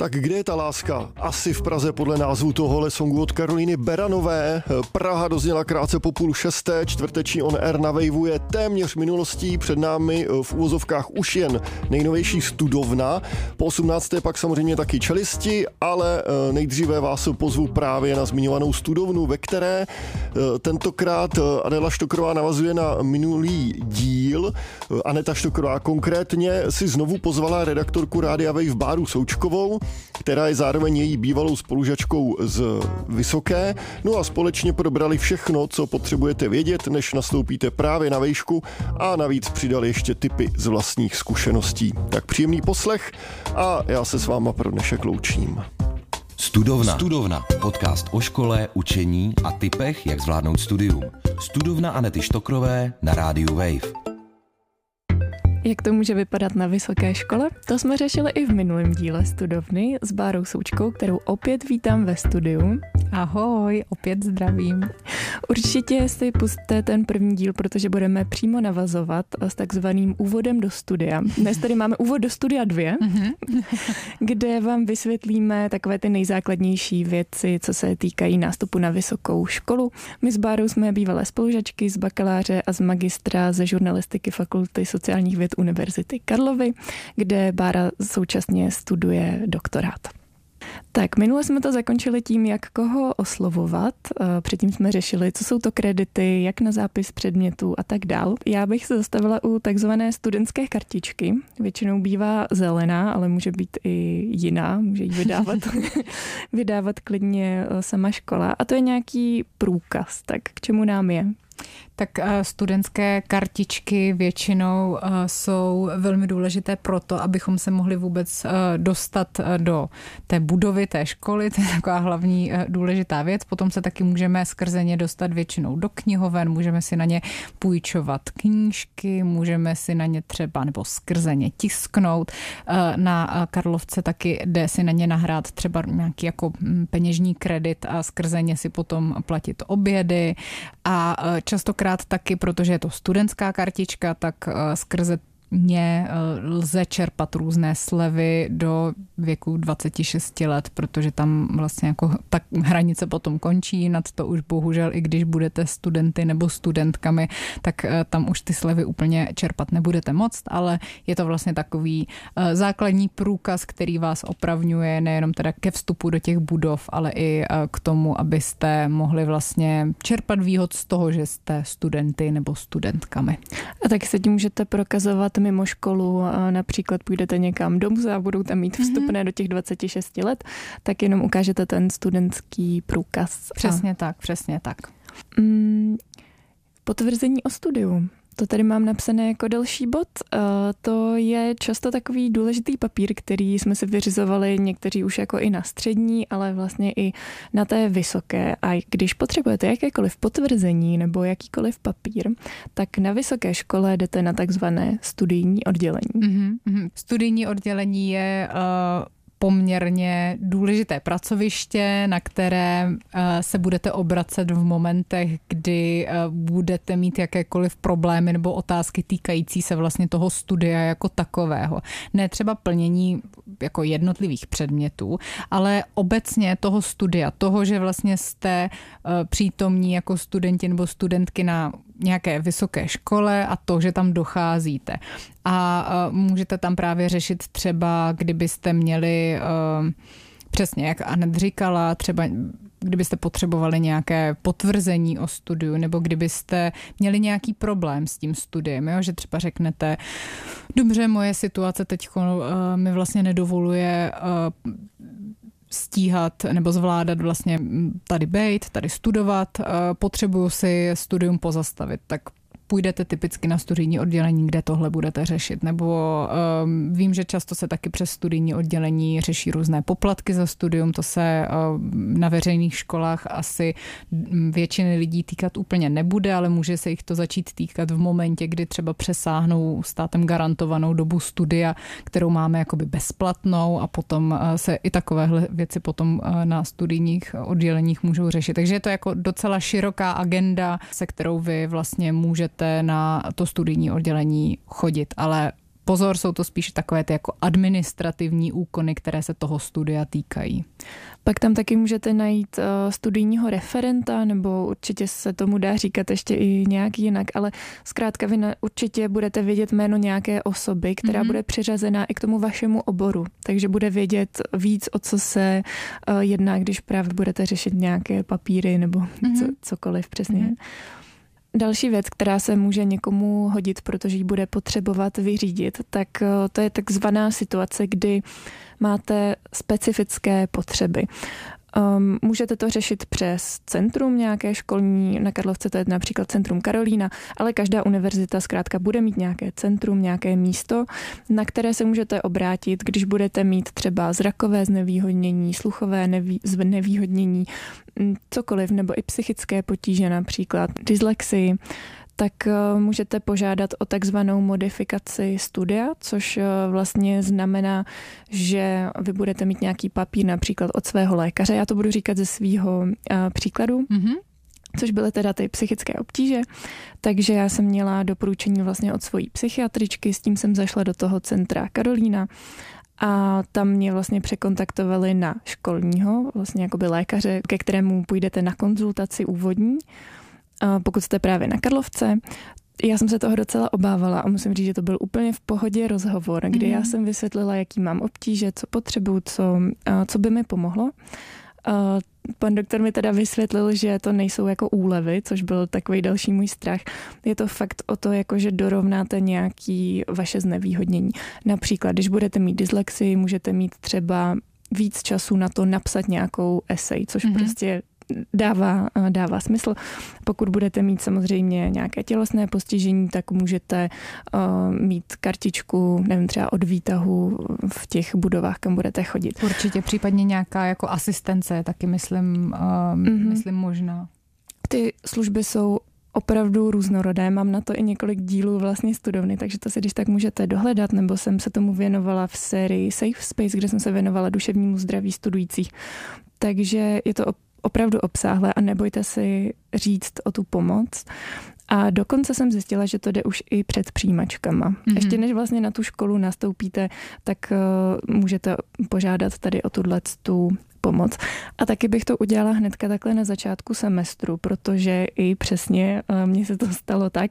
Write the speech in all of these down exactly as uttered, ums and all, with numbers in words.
Tak kde je ta láska? Asi v Praze podle názvu tohohle songu od Karolíny Beranové. Praha dozněla krátce po půl šesté, čtvrteční on air na Waveu je téměř minulostí, před námi v úvozovkách už jen nejnovější Studovna. Po osmnácté pak samozřejmě taky čelisti, ale nejdříve vás pozvu právě na zmiňovanou Studovnu, ve které tentokrát Adela Štokrová navazuje na minulý díl. Aneta Štokrová konkrétně si znovu pozvala redaktorku Rádia Wave Báru Součkovou, která je zároveň její bývalou spolužačkou z Vysoké. No a společně probrali všechno, co potřebujete vědět, než nastoupíte právě na vejšku, a navíc přidali ještě tipy z vlastních zkušeností. Tak příjemný poslech a já se s váma pro dnešek loučím. Studovna. Studovna. Podcast o škole, učení a tipech, jak zvládnout studium. Studovna Anety Štokrové na rádiu Wave. Jak to může vypadat na vysoké škole? To jsme řešili i v minulém díle Studovny s Bárou Součkou, kterou opět vítám ve studiu. Ahoj, opět zdravím. Určitě si pusťte ten první díl, protože budeme přímo navazovat s takzvaným úvodem do studia. Dnes tady máme úvod do studia dvě, mm-hmm. kde vám vysvětlíme takové ty nejzákladnější věci, co se týkají nástupu na vysokou školu. My s Bárou jsme bývalé spolužačky z bakaláře a z magistra ze žurnalistiky Fakulty sociálních věd Univerzity Karlovy, kde Bára současně studuje doktorát. Tak, minule jsme to zakončili tím, jak koho oslovovat. Předtím jsme řešili, co jsou to kredity, jak na zápis předmětů a tak dál. Já bych se zastavila u takzvané studentské kartičky. Většinou bývá zelená, ale může být i jiná. Může ji vydávat, vydávat klidně sama škola. A to je nějaký průkaz. Tak k čemu nám je? Tak studentské kartičky většinou jsou velmi důležité proto, abychom se mohli vůbec dostat do té budovy, té školy, to je taková hlavní důležitá věc. Potom se taky můžeme skrze ně dostat většinou do knihoven, můžeme si na ně půjčovat knížky, můžeme si na ně třeba nebo skrze ně tisknout. Na Karlovce taky jde si na ně nahrát třeba nějaký jako peněžní kredit a skrze ně si potom platit obědy a častokrát taky, protože je to studentská kartička, tak skrze ně lze čerpat různé slevy do věku dvacet šest let, protože tam vlastně jako ta hranice potom končí, nad to už bohužel, i když budete studenty nebo studentkami, tak tam už ty slevy úplně čerpat nebudete moc, ale je to vlastně takový základní průkaz, který vás opravňuje nejenom teda ke vstupu do těch budov, ale i k tomu, abyste mohli vlastně čerpat výhod z toho, že jste studenty nebo studentkami. A tak se tím můžete prokazovat mimo školu, a například půjdete někam do muzea a budou tam mít vstupné mm-hmm. do těch dvacet šest let, tak jenom ukážete ten studentský průkaz. Přesně a... tak, přesně tak. Mm, potvrzení o studiu. To tady mám napsané jako další bod. To je často takový důležitý papír, který jsme si vyřizovali někteří už jako i na střední, ale vlastně i na té vysoké. A když potřebujete jakékoliv potvrzení nebo jakýkoliv papír, tak na vysoké škole jdete na takzvané studijní oddělení. Mm-hmm. Studijní oddělení je... Uh... poměrně důležité pracoviště, na které se budete obracet v momentech, kdy budete mít jakékoliv problémy nebo otázky týkající se vlastně toho studia jako takového. Ne třeba plnění jako jednotlivých předmětů, ale obecně toho studia, toho, že vlastně jste přítomní jako studenti nebo studentky na nějaké vysoké škole a to, že tam docházíte. A můžete tam právě řešit třeba, kdybyste měli, přesně jak Anet říkala, třeba kdybyste potřebovali nějaké potvrzení o studiu, nebo kdybyste měli nějaký problém s tím studiem, jo? Že třeba řeknete, dobře, moje situace teď mi vlastně nedovoluje stíhat nebo zvládat vlastně tady bejt, tady studovat, potřebuju si studium pozastavit, tak půjdete typicky na studijní oddělení, kde tohle budete řešit. Nebo um, vím, že často se taky přes studijní oddělení řeší různé poplatky za studium, to se um, na veřejných školách asi většiny lidí týkat úplně nebude, ale může se jich to začít týkat v momentě, kdy třeba přesáhnou státem garantovanou dobu studia, kterou máme jakoby bezplatnou a potom uh, se i takovéhle věci potom uh, na studijních odděleních můžou řešit. Takže je to jako docela široká agenda, se kterou vy vlastně můžete na to studijní oddělení chodit, ale pozor, jsou to spíš takové ty jako administrativní úkony, které se toho studia týkají. Pak tam taky můžete najít uh, studijního referenta, nebo určitě se tomu dá říkat ještě i nějak jinak, ale zkrátka vy na, určitě budete vědět jméno nějaké osoby, která mm-hmm. bude přiřazená i k tomu vašemu oboru, takže bude vědět víc, o co se uh, jedná, když právě budete řešit nějaké papíry nebo mm-hmm. co, cokoliv přesně. Mm-hmm. Další věc, která se může někomu hodit, protože ji bude potřebovat vyřídit, tak to je takzvaná situace, kdy máte specifické potřeby. Um, můžete to řešit přes centrum nějaké školní, na Karlovce to je například Centrum Karolína, ale každá univerzita zkrátka bude mít nějaké centrum, nějaké místo, na které se můžete obrátit, když budete mít třeba zrakové znevýhodnění, sluchové nevý, znevýhodnění, cokoliv, nebo i psychické potíže, například dyslexii, tak můžete požádat o takzvanou modifikaci studia, což vlastně znamená, že vy budete mít nějaký papír například od svého lékaře. Já to budu říkat ze svého příkladu. Mm-hmm. Což byly teda ty psychické obtíže, takže já jsem měla doporučení vlastně od svojí psychiatričky, s tím jsem zašla do toho Centra Karolína a tam mě vlastně překontaktovali na školního, vlastně jakoby lékaře, ke kterému půjdete na konzultaci úvodní, pokud jste právě na Karlovce. Já jsem se toho docela obávala a musím říct, že to byl úplně v pohodě rozhovor, kdy já jsem vysvětlila, jaký mám obtíže, co potřebuju, co, co by mi pomohlo. Pan doktor mi teda vysvětlil, že to nejsou jako úlevy, což byl takový další můj strach. Je to fakt o to, jako že dorovnáte nějaký vaše znevýhodnění. Například, když budete mít dyslexii, můžete mít třeba víc času na to napsat nějakou esej, což mm-hmm. prostě dává, dává smysl. Pokud budete mít samozřejmě nějaké tělesné postižení, tak můžete uh, mít kartičku, nevím, třeba od výtahu v těch budovách, kam budete chodit. Určitě, případně nějaká jako asistence, taky myslím, uh, mm-hmm. myslím možná. Ty služby jsou opravdu různorodé. Mám na to i několik dílů vlastně studovny, takže to si když tak můžete dohledat, nebo jsem se tomu věnovala v sérii Safe Space, kde jsem se věnovala duševnímu zdraví studujících. Takže je to opravdu obsáhlé a nebojte si říct o tu pomoc. A dokonce jsem zjistila, že to jde už i před přijímačkama. Mm-hmm. Ještě než vlastně na tu školu nastoupíte, tak uh, můžete požádat tady o tuto pomoc. A taky bych to udělala hnedka takhle na začátku semestru, protože i přesně uh, mně se to stalo tak,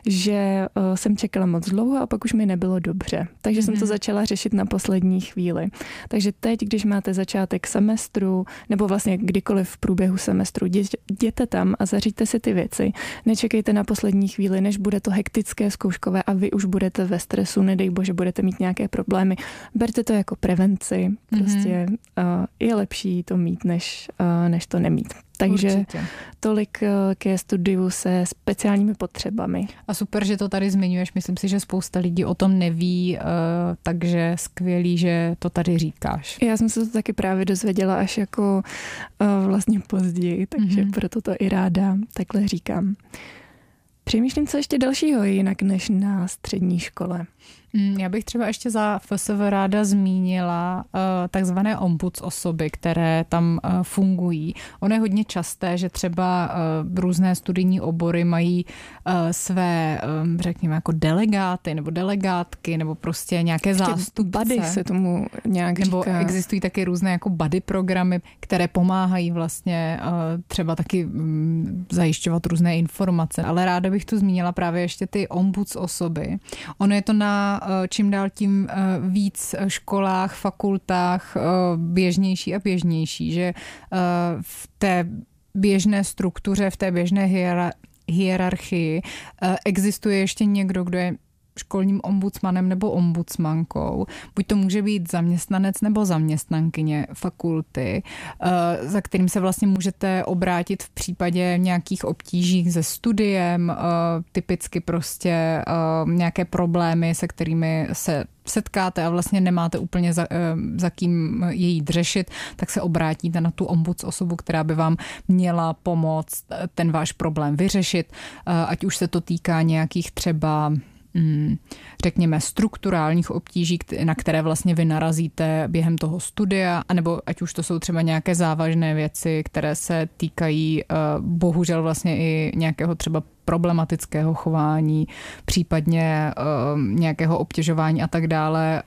že uh, jsem čekala moc dlouho a pak už mi nebylo dobře. Takže mm-hmm. jsem to začala řešit na poslední chvíli. Takže teď, když máte začátek semestru, nebo vlastně kdykoliv v průběhu semestru, jděte tam a zařiďte si ty věci. Nečekejte na poslední chvíli, než bude to hektické zkouškové a vy už budete ve stresu, nedej bože, budete mít nějaké problémy. Berte to jako prevenci. Prostě mm-hmm. uh, je lepší to mít, než, uh, než to nemít. Takže určitě. Tolik ke studiu se speciálními potřebami. A super, že to tady zmiňuješ. Myslím si, že spousta lidí o tom neví, takže skvělý, že to tady říkáš. Já jsem se to taky právě dozvěděla až jako vlastně později, takže mm-hmm. proto to i ráda takhle říkám. Přemýšlím, co ještě dalšího jinak než na střední škole. Já bych třeba ještě za F S V ráda zmínila uh, takzvané ombuds osoby, které tam uh, fungují. Ono je hodně časté, že třeba uh, různé studijní obory mají uh, své, um, řekněme, jako delegáty nebo delegátky, nebo prostě nějaké ještě zástupce. Buddy se tomu nějak nebo říká. Existují taky různé jako buddy programy, které pomáhají vlastně uh, třeba taky um, zajišťovat různé informace. Ale ráda bych tu zmínila právě ještě ty ombuds osoby. Ono je to na čím dál tím víc školách, fakultách běžnější a běžnější, že v té běžné struktuře, v té běžné hierarchii existuje ještě někdo, kdo je školním ombudsmanem nebo ombudsmankou. Buď to může být zaměstnanec nebo zaměstnankyně fakulty, za kterým se vlastně můžete obrátit v případě nějakých obtíží se studiem, typicky prostě nějaké problémy, se kterými se setkáte a vlastně nemáte úplně za, za kým je jít řešit, tak se obrátíte na tu ombuds osobu, která by vám měla pomoct ten váš problém vyřešit, ať už se to týká nějakých třeba řekněme, strukturálních obtíží, na které vlastně vy narazíte během toho studia, anebo ať už to jsou třeba nějaké závažné věci, které se týkají bohužel vlastně i nějakého třeba problematického chování, případně nějakého obtěžování a tak dále.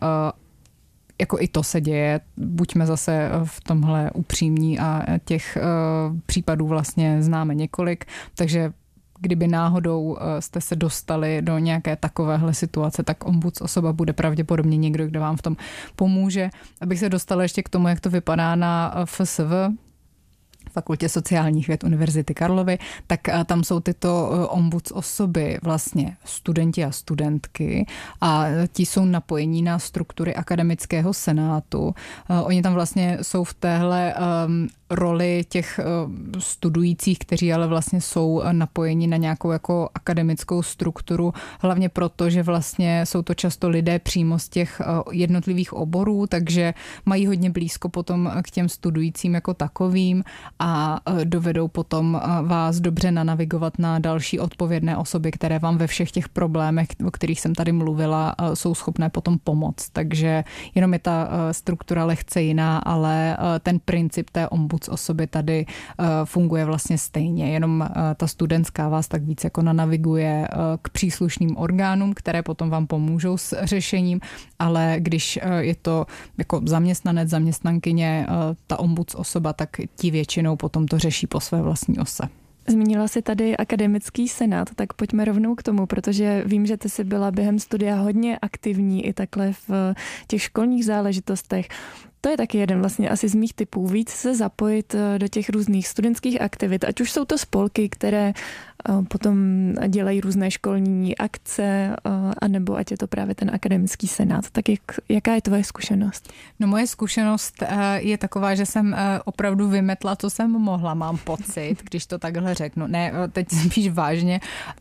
Jako i to se děje, buďme zase v tomhle upřímní a těch případů vlastně známe několik, takže kdyby náhodou jste se dostali do nějaké takovéhle situace, tak ombuds osoba bude pravděpodobně někdo, kdo vám v tom pomůže. Abych se dostala ještě k tomu, jak to vypadá na F S V, Fakultě sociálních věd Univerzity Karlovy, tak tam jsou tyto ombuds osoby vlastně studenti a studentky a ti jsou napojení na struktury akademického senátu. Oni tam vlastně jsou v téhle um, roli těch studujících, kteří ale vlastně jsou napojeni na nějakou jako akademickou strukturu, hlavně proto, že vlastně jsou to často lidé přímo z těch jednotlivých oborů, takže mají hodně blízko potom k těm studujícím jako takovým a dovedou potom vás dobře nanavigovat na další odpovědné osoby, které vám ve všech těch problémech, o kterých jsem tady mluvila, jsou schopné potom pomoct. Takže jenom je ta struktura lehce jiná, ale ten princip té ombuds osoby tady funguje vlastně stejně, jenom ta studentská vás tak víc jako nanaviguje k příslušným orgánům, které potom vám pomůžou s řešením, ale když je to jako zaměstnanec, zaměstnankyně, ta ombuds osoba, tak ti většinou potom to řeší po své vlastní ose. Zmínila jsi tady akademický senát, tak pojďme rovnou k tomu, protože vím, že ty jsi byla během studia hodně aktivní i takhle v těch školních záležitostech. To je taky jeden vlastně asi z mých typů, víc se zapojit do těch různých studentských aktivit, ať už jsou to spolky, které potom dělají různé školní akce, anebo ať je to právě ten akademický senát. Tak jak, jaká je tvoje zkušenost? No moje zkušenost je taková, že jsem opravdu vymetla, co jsem mohla, mám pocit, když to takhle řeknu. Ne, teď spíš vážně.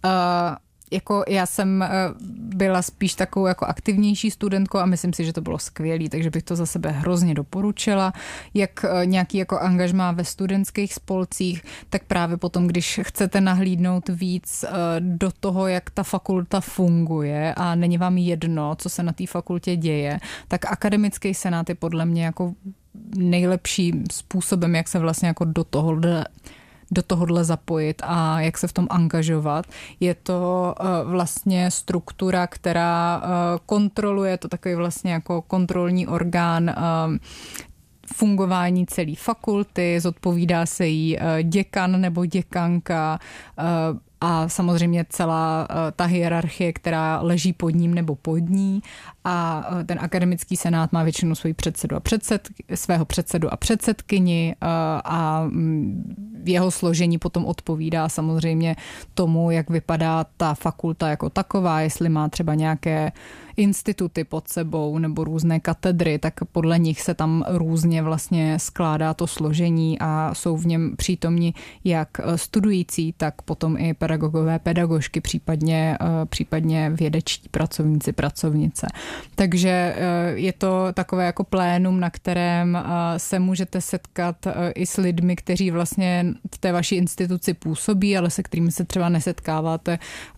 Jako já jsem byla spíš takovou jako aktivnější studentkou a myslím si, že to bylo skvělý, takže bych to za sebe hrozně doporučila. Jak nějaký jako angažmá ve studentských spolcích, tak právě potom, když chcete nahlídnout víc do toho, jak ta fakulta funguje a není vám jedno, co se na té fakultě děje, tak akademický senát je podle mě jako nejlepší způsobem, jak se vlastně jako do toho do tohohle zapojit a jak se v tom angažovat. Je to uh, vlastně struktura, která uh, kontroluje, to takový vlastně jako kontrolní orgán uh, fungování celé fakulty, zodpovídá se jí uh, děkan nebo děkanka uh, a samozřejmě celá ta hierarchie, která leží pod ním nebo pod ní a ten akademický senát má většinou svůj předsedu a předsed, svého předsedu a předsedkyni a jeho složení potom odpovídá samozřejmě tomu, jak vypadá ta fakulta jako taková, jestli má třeba nějaké instituty pod sebou nebo různé katedry, tak podle nich se tam různě vlastně skládá to složení a jsou v něm přítomni jak studující, tak potom i pedagogové, pedagožky, případně, případně vědečtí pracovníci, pracovnice. Takže je to takové jako plénum, na kterém se můžete setkat i s lidmi, kteří vlastně v té vaší instituci působí, ale se kterými se třeba nesetkáváte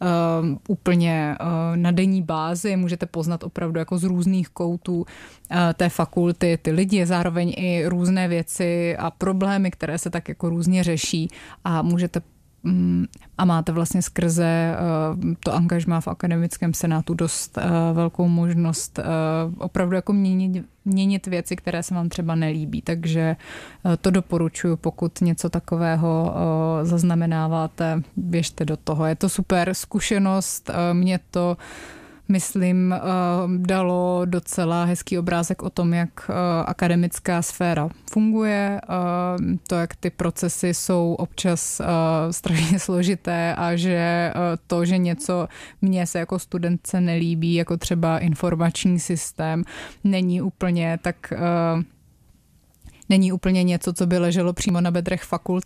úplně na denní bázi. Můžete poznat opravdu jako z různých koutů té fakulty ty lidi, zároveň i různé věci a problémy, které se tak jako různě řeší a můžete a máte vlastně skrze to angažmá v akademickém senátu dost velkou možnost opravdu jako měnit, měnit věci, které se vám třeba nelíbí. Takže to doporučuji, pokud něco takového zaznamenáváte, běžte do toho. Je to super zkušenost, mě to myslím, dalo docela hezký obrázek o tom, jak akademická sféra funguje, to, jak ty procesy jsou občas strašně složité a že to, že něco mně se jako studentce nelíbí, jako třeba informační systém, není úplně tak... není úplně něco, co by leželo přímo na bedrech fakult,